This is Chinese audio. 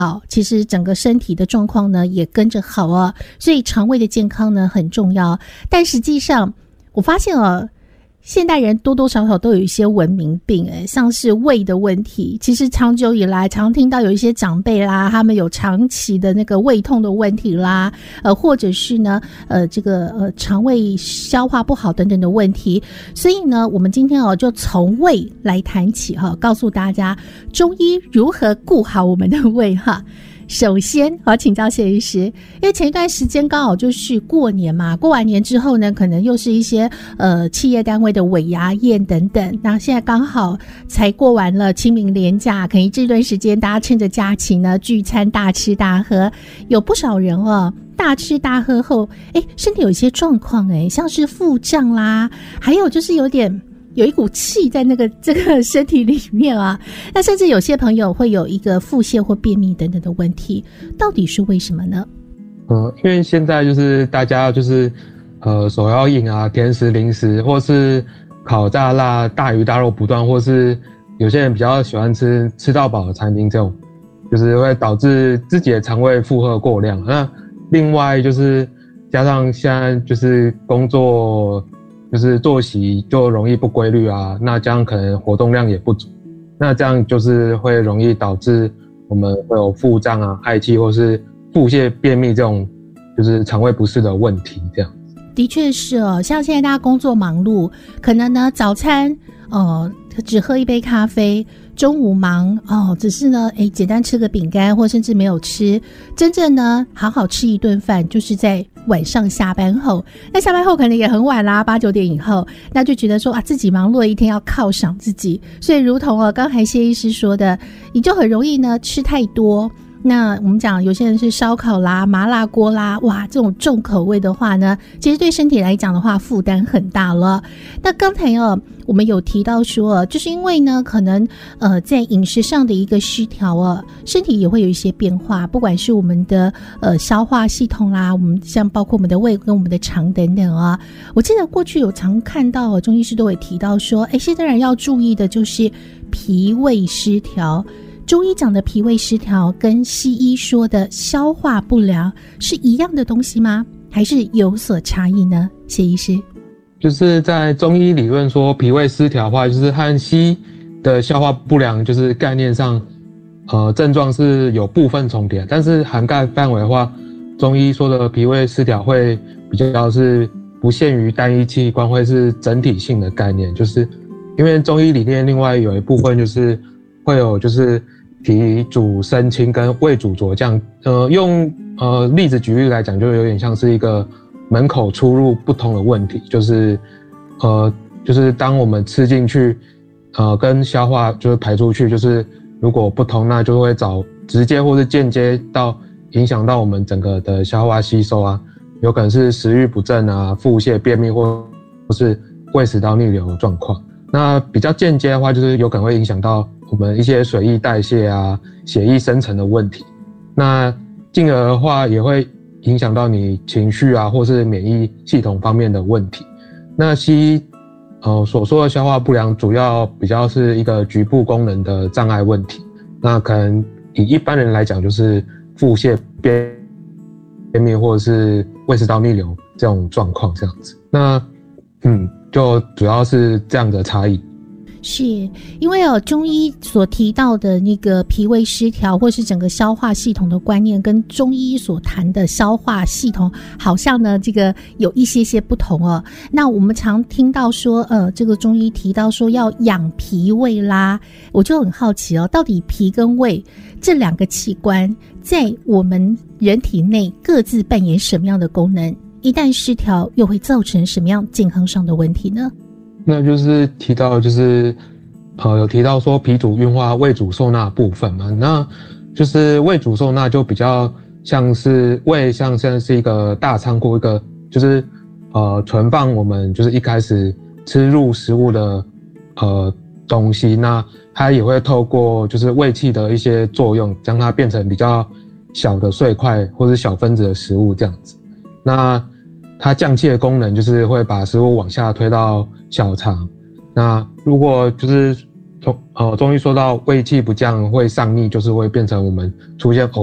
好，其实整个身体的状况呢也跟着好啊，所以肠胃的健康呢很重要。但实际上我发现现代人多多少少都有一些文明病，像是胃的问题。其实长久以来常听到有一些长辈啦，他们有长期的那个胃痛的问题啦，或者是呢肠胃消化不好等等的问题。所以呢，我们今天就从胃来谈起告诉大家中医如何顾好我们的胃哈。首先请教谢医师，因为前一段时间刚好就是过年嘛，过完年之后呢，可能又是一些企业单位的尾牙宴等等，那现在刚好才过完了清明连假，可能这段时间大家趁着假期呢聚餐大吃大喝，有不少人大吃大喝后身体有一些状况像是腹胀啦，还有就是有一股气在这个身体里面啊，那甚至有些朋友会有一个腹泻或便秘等等的问题，到底是为什么呢？ 因为现在就是大家就是手摇饮啊、甜食、零食，或是烤炸辣、大鱼大肉不断，或是有些人比较喜欢吃到饱的餐厅，这种就是会导致自己的肠胃负荷过量。那另外就是加上现在就是工作就是作息就容易不规律啊，那这样可能活动量也不足，那这样就是会容易导致我们会有腹胀啊、嗳气或是腹泻、便秘这种就是肠胃不适的问题。这样的确是像现在大家工作忙碌，可能呢早餐只喝一杯咖啡，中午忙只是呢简单吃个饼干，或甚至没有吃，真正呢好好吃一顿饭就是在晚上下班后。那下班后可能也很晚啦，8、9点以后，那就觉得说自己忙碌了一天要犒赏自己，所以如同刚才谢医师说的，你就很容易呢吃太多。那我们讲有些人是烧烤啦、麻辣锅啦，哇，这种重口味的话呢，其实对身体来讲的话负担很大了。那刚才我们有提到说就是因为呢可能在饮食上的一个失调身体也会有一些变化，不管是我们的消化系统啦，我们像包括我们的胃跟我们的肠等等我记得过去有常看到中医师都会提到说现在人要注意的就是脾胃失调。中医讲的脾胃失调跟西医说的消化不良是一样的东西吗？还是有所差异呢？谢医师。 就是在中医理论说脾胃失调的话，就是和西医的消化不良就是概念上症状是有部分重叠，但是涵盖范围的话，中医说的脾胃失调会比较是不限于单一器官，会是整体性的概念。就是因为中医理念另外有一部分就是会有就是脾主升清跟胃主浊降，用例子举例来讲，就有点像是一个门口出入不同的问题，就是当我们吃进去跟消化就是排出去，就是如果不同，那就会直接或是间接影响到我们整个的消化吸收啊，有可能是食欲不振啊、腹泻、便秘或是胃食道逆流的状况。那比较间接的话，就是有可能会影响到我们一些水液代谢啊、血液生成的问题。那进而的话也会影响到你情绪啊，或是免疫系统方面的问题。那西医所说的消化不良，主要比较是一个局部功能的障碍问题。那可能以一般人来讲，就是腹泻、便秘或者是胃食道逆流这种状况这样子。那就主要是这样的差异。 是因为中医所提到的那个脾胃失调或是整个消化系统的观念，跟中医所谈的消化系统好像呢这个有一些不同那我们常听到说这个中医提到说要养脾胃啦，我就很好奇到底脾跟胃这两个器官在我们人体内各自扮演什么样的功能？一旦失调又会造成什么样健康上的问题呢？ 那就是提到有提到说脾主运化、胃主受纳部分嘛，那就是胃主受纳就比较像是胃像现在是一个大仓库，一个就是存放我们就是一开始吃入食物的东西，那它也会透过就是胃气的一些作用，将它变成比较小的碎块或是小分子的食物这样子。那它降气的功能就是会把食物往下推到小肠。那如果就是中医说到胃气不降会上逆，就是会变成我们出现